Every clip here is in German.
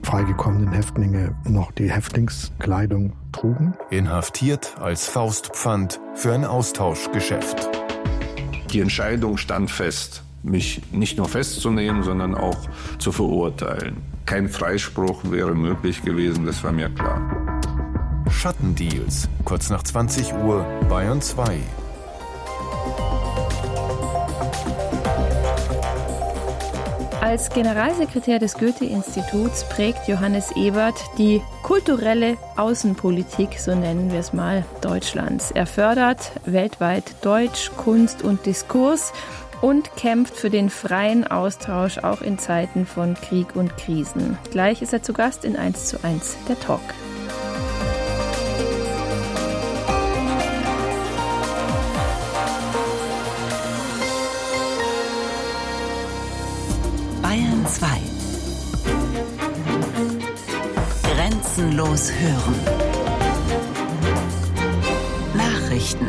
freigekommenen Häftlinge noch die Häftlingskleidung trugen. Inhaftiert als Faustpfand für ein Austauschgeschäft. Die Entscheidung stand fest, mich nicht nur festzunehmen, sondern auch zu verurteilen. Kein Freispruch wäre möglich gewesen, das war mir klar. Schattendeals, kurz nach 20 Uhr, Bayern 2. Als Generalsekretär des Goethe-Instituts prägt Johannes Ebert die kulturelle Außenpolitik, so nennen wir es mal, Deutschlands. Er fördert weltweit Deutsch, Kunst und Diskurs und kämpft für den freien Austausch, auch in Zeiten von Krieg und Krisen. Gleich ist er zu Gast in 1:1 der Talk. Bayern 2. Grenzenlos hören. Nachrichten.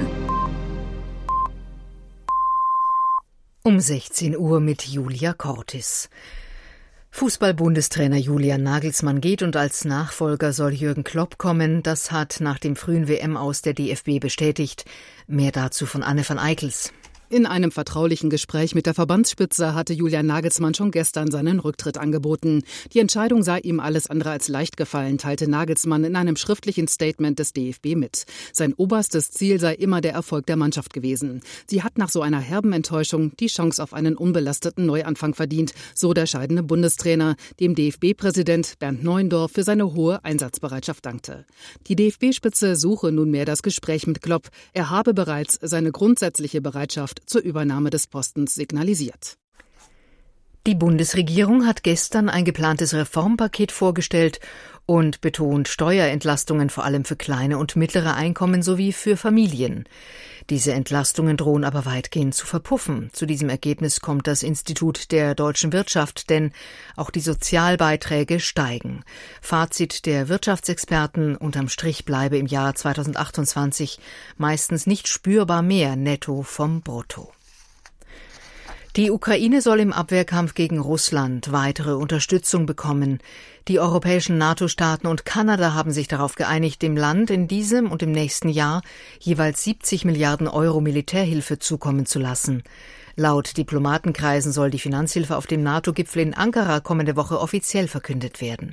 Um 16 Uhr mit Julia Cortis. Fußball-Bundestrainer Julian Nagelsmann geht und als Nachfolger soll Jürgen Klopp kommen. Das hat nach dem frühen WM-Aus der DFB bestätigt. Mehr dazu von Anne van Eickels. In einem vertraulichen Gespräch mit der Verbandsspitze hatte Julian Nagelsmann schon gestern seinen Rücktritt angeboten. Die Entscheidung sei ihm alles andere als leicht gefallen, teilte Nagelsmann in einem schriftlichen Statement des DFB mit. Sein oberstes Ziel sei immer der Erfolg der Mannschaft gewesen. Sie hat nach so einer herben Enttäuschung die Chance auf einen unbelasteten Neuanfang verdient, so der scheidende Bundestrainer, dem DFB-Präsident Bernd Neuendorf für seine hohe Einsatzbereitschaft dankte. Die DFB-Spitze suche nunmehr das Gespräch mit Klopp. Er habe bereits seine grundsätzliche Bereitschaft zur Übernahme des Postens signalisiert. Die Bundesregierung hat gestern ein geplantes Reformpaket vorgestellt und betont Steuerentlastungen vor allem für kleine und mittlere Einkommen sowie für Familien. Diese Entlastungen drohen aber weitgehend zu verpuffen. Zu diesem Ergebnis kommt das Institut der deutschen Wirtschaft, denn auch die Sozialbeiträge steigen. Fazit der Wirtschaftsexperten: Unterm Strich bleibe im Jahr 2028 meistens nicht spürbar mehr netto vom Brutto. Die Ukraine soll im Abwehrkampf gegen Russland weitere Unterstützung bekommen. Die europäischen NATO-Staaten und Kanada haben sich darauf geeinigt, dem Land in diesem und im nächsten Jahr jeweils 70 Milliarden Euro Militärhilfe zukommen zu lassen. Laut Diplomatenkreisen soll die Finanzhilfe auf dem NATO-Gipfel in Ankara kommende Woche offiziell verkündet werden.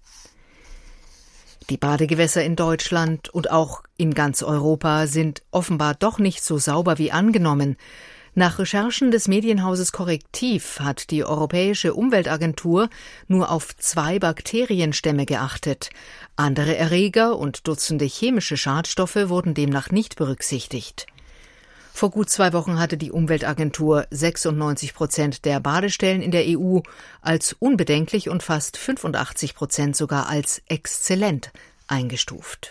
Die Badegewässer in Deutschland und auch in ganz Europa sind offenbar doch nicht so sauber wie angenommen. Nach Recherchen des Medienhauses Correctiv hat die Europäische Umweltagentur nur auf 2 Bakterienstämme geachtet. Andere Erreger und Dutzende chemische Schadstoffe wurden demnach nicht berücksichtigt. Vor gut 2 Wochen hatte die Umweltagentur 96% der Badestellen in der EU als unbedenklich und fast 85% sogar als exzellent eingestuft.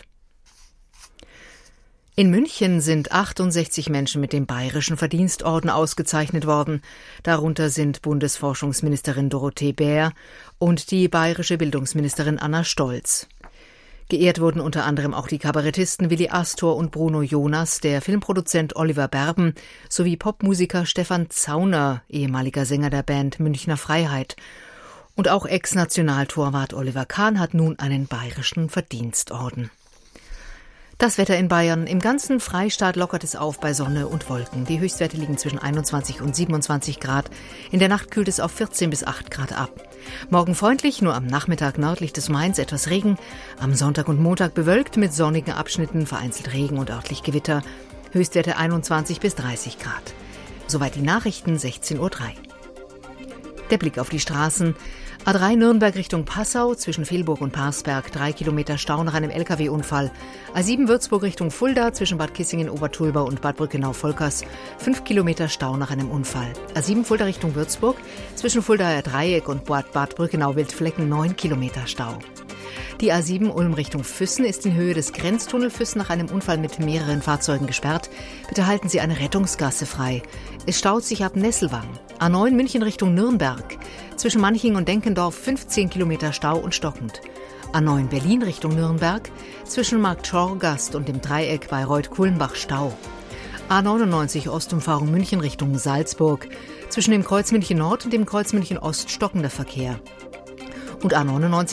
In München sind 68 Menschen mit dem Bayerischen Verdienstorden ausgezeichnet worden. Darunter sind Bundesforschungsministerin Dorothee Bär und die bayerische Bildungsministerin Anna Stolz. Geehrt wurden unter anderem auch die Kabarettisten Willi Astor und Bruno Jonas, der Filmproduzent Oliver Berben sowie Popmusiker Stefan Zauner, ehemaliger Sänger der Band Münchner Freiheit. Und auch Ex-Nationaltorwart Oliver Kahn hat nun einen Bayerischen Verdienstorden. Das Wetter in Bayern: Im ganzen Freistaat lockert es auf bei Sonne und Wolken. Die Höchstwerte liegen zwischen 21 und 27 Grad. In der Nacht kühlt es auf 14 bis 8 Grad ab. Morgen freundlich, nur am Nachmittag nördlich des Mains etwas Regen. Am Sonntag und Montag bewölkt mit sonnigen Abschnitten, vereinzelt Regen und örtlich Gewitter. Höchstwerte 21 bis 30 Grad. Soweit die Nachrichten, 16:03 Uhr. Der Blick auf die Straßen. A3 Nürnberg Richtung Passau, zwischen Vilburg und Parsberg, 3 Kilometer Stau nach einem Lkw-Unfall. A7 Würzburg Richtung Fulda, zwischen Bad Kissingen-Obertulba und Bad Brückenau-Volkers, 5 Kilometer Stau nach einem Unfall. A7 Fulda Richtung Würzburg, zwischen Fuldaer Dreieck und Bad Brückenau-Wildflecken, 9 Kilometer Stau. Die A7 Ulm Richtung Füssen ist in Höhe des Grenztunnel Füssen nach einem Unfall mit mehreren Fahrzeugen gesperrt. Bitte halten Sie eine Rettungsgasse frei. Es staut sich ab Nesselwang. A9 München Richtung Nürnberg. Zwischen Manching und Denkendorf 15 Kilometer Stau und stockend. A9 Berlin Richtung Nürnberg. Zwischen Marktschorgast und dem Dreieck Bayreuth-Kulmbach Stau. A99 Ostumfahrung München Richtung Salzburg. Zwischen dem Kreuz München Nord und dem Kreuz München Ost stockender Verkehr. Und A99